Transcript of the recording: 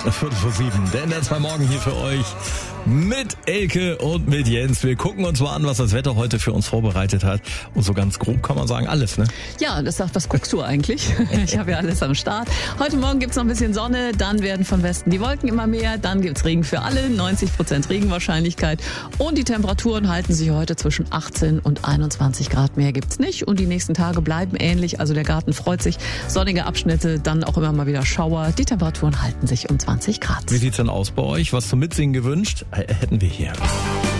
7. Der NDR 2 Morgen hier für euch mit Elke und mit Jens. Wir gucken uns mal an, was das Wetter heute für uns vorbereitet hat. Und so ganz grob kann man sagen, alles, ne? Ja, das sagt, was guckst du eigentlich? Ich habe ja alles am Start. Heute Morgen gibt's noch ein bisschen Sonne, dann werden von Westen die Wolken immer mehr, dann gibt's Regen für alle, 90% Regenwahrscheinlichkeit. Und die Temperaturen halten sich heute zwischen 18 und 21 Grad. Mehr gibt's nicht. Und die nächsten Tage bleiben ähnlich. Also der Garten freut sich. Sonnige Abschnitte, dann auch immer mal wieder Schauer. Die Temperaturen halten sich um 20 Grad. Wie sieht's denn aus bei euch? Was zum Mitsingen gewünscht? Hätten wir hier.